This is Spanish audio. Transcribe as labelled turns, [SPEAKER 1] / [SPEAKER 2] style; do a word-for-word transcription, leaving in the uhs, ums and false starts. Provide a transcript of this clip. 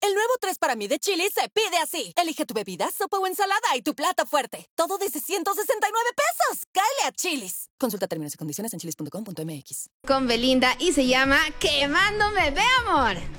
[SPEAKER 1] El nuevo tres para mí de Chili's se pide así. Elige tu bebida, sopa o ensalada y tu plato fuerte. Todo desde ciento sesenta y nueve pesos. ¡Cáele a Chili's! Consulta términos y condiciones en chilis punto com punto m x.
[SPEAKER 2] Con Belinda y se llama Quemándome de amor.